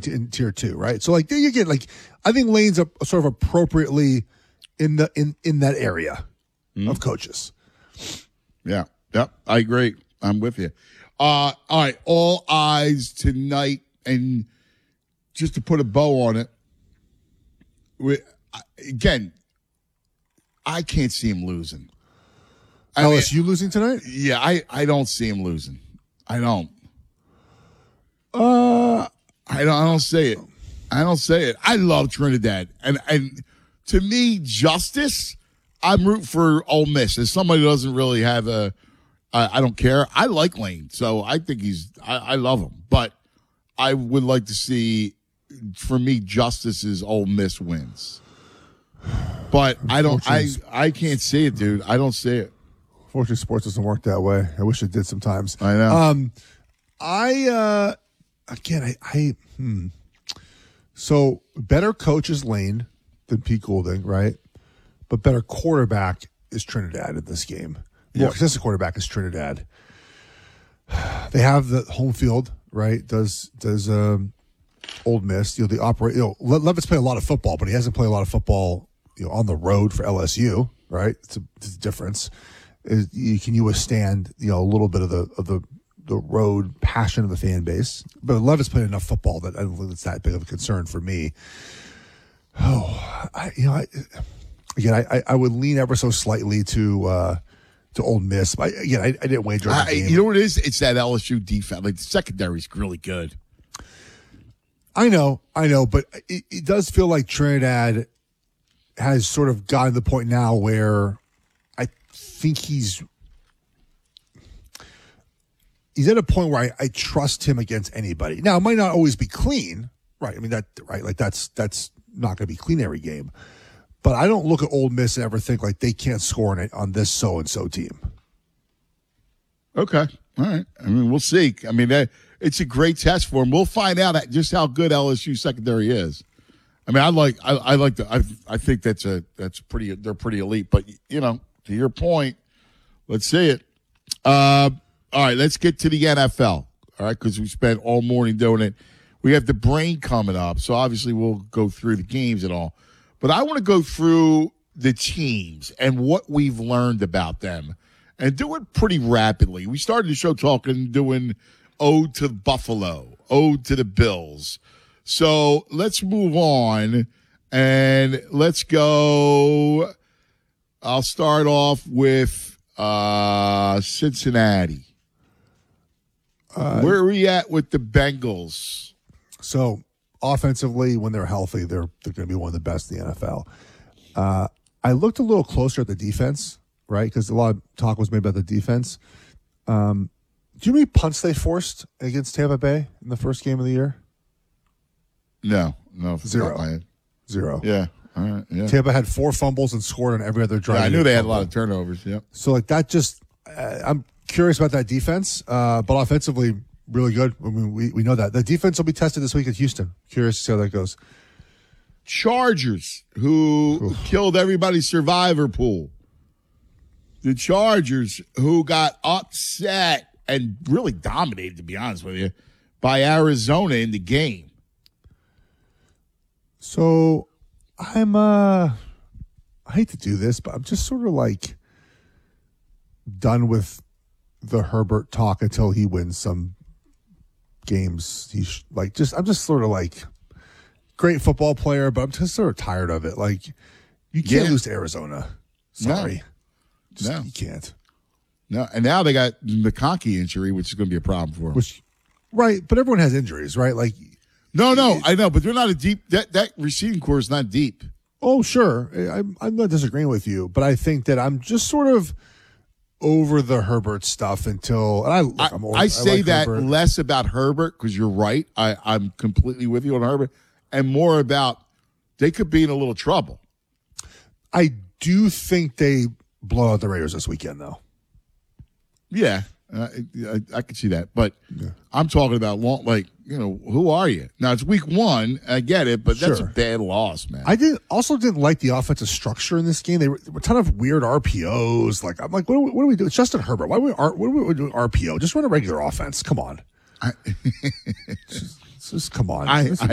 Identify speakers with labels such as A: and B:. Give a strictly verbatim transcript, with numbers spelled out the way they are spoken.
A: in tier two, right? So like you get like I think Lane's a, sort of appropriately in the in in that area mm. of coaches.
B: Yeah, yep, I agree. I'm with you. Uh, all right, all eyes tonight, and just to put a bow on it, we, again, I can't see him losing. I
A: L S U mean, losing tonight?
B: Yeah, I, I don't see him losing. I don't.
A: Uh,
B: I don't. I don't say it. I don't say it. I love Trinidad, and and to me, justice. I'm rooting for Ole Miss. As somebody who doesn't really have a, I, I don't care. I like Lane, so I think he's. I, I love him, but I would like to see, for me, justice is Ole Miss wins. But I don't. I I can't see it, dude. I don't see it.
A: Fortunately, sports doesn't work that way. I wish it did sometimes.
B: I know.
A: Um, I uh, again, I, I hmm. So better coach is Lane than Pete Goulding, right? But better quarterback is Trinidad in this game. More consistent quarterback is Trinidad. They have the home field, right? Does does um, Ole Miss? You know, the operate. You know, Le- Levis played a lot of football, but he hasn't played a lot of football. You know, on the road for L S U, right? It's a, it's a difference. Is you, can you withstand, you know, a little bit of the of the the road passion of the fan base? But Levis played enough football that I don't think it's that big of a concern for me. Oh, I, you know, I, again, I, I would lean ever so slightly to uh, to Ole Miss. But again, I, I didn't wager on the
B: I,
A: game.
B: You know what it is? It's that L S U defense. Like the secondary's really good.
A: I know, I know, but it, it does feel like Trinidad has sort of gotten to the point now where I think he's he's at a point where I, I trust him against anybody. Now, it might not always be clean, right? I mean, that right, like that's that's not going to be clean every game. But I don't look at Ole Miss and ever think like they can't score on, it, on this so and so team.
B: Okay, all right. I mean, we'll see. I mean, that, it's a great test for him. We'll find out just how good L S U secondary is. I mean, I like, I, I like the, I, I think that's a, that's pretty, they're pretty elite. But you know, to your point, let's see it. Uh, all right, let's get to the N F L. All right, because we spent all morning doing it. We have the brain coming up, so obviously we'll go through the games and all. But I want to go through the teams and what we've learned about them, and do it pretty rapidly. We started the show talking, doing ode to Buffalo, ode to the Bills. So let's move on, and let's go. I'll start off with uh, Cincinnati. Uh, Where are we at with the Bengals?
A: So offensively, when they're healthy, they're they're going to be one of the best in the N F L. Uh, I looked a little closer at the defense, right? Because a lot of talk was made about the defense. Um, do you know how many punts they forced against Tampa Bay in the first game of the year?
B: No, no,
A: zero, zero.
B: Yeah, all right. Yeah.
A: Tampa had four fumbles and scored on every other drive.
B: Yeah, I knew they had a lot of turnovers. Yeah.
A: So like that, just uh, I'm curious about that defense, uh, but offensively, really good. I mean, we we know that the defense will be tested this week at Houston. Curious to see how that goes.
B: Chargers, who Oof. killed everybody's survivor pool. The Chargers, who got upset and really dominated, to be honest with you, by Arizona in the game.
A: So I'm, uh, I hate to do this, but I'm just sort of like done with the Herbert talk until he wins some games. He's like, just, I'm just sort of like, great football player, but I'm just sort of tired of it. Like, you can't yeah. lose to Arizona. Sorry.
B: No.
A: Just,
B: no.
A: You can't.
B: No. And now they got the McConkey injury, which is going to be a problem for them.
A: Which, right, but everyone has injuries, right? Like,
B: no, no, I know, but they're not a deep. That that receiving core is not deep.
A: Oh, sure, I'm I'm not disagreeing with you, but I think that I'm just sort of over the Herbert stuff until. And I look,
B: I,
A: I'm over,
B: I say
A: I like
B: that
A: Herbert.
B: less about Herbert because you're right. I I'm completely with you on Herbert, and more about they could be in a little trouble.
A: I do think they blow out the Raiders this weekend, though.
B: Yeah, uh, I, I can see that, but
A: yeah.
B: I'm talking about long, like you know, who are you? Now it's week one, I get it, but that's
A: sure.
B: a bad loss, man.
A: I did also didn't like the offensive structure in this game. They were, there were a ton of weird R P Os. Like I'm like, what do we, what do we do? It's Justin Herbert. Why do we what do we do R P O? Just run a regular offense. Come on.
B: I,
A: just, just come on.
B: I,
A: Just,
B: I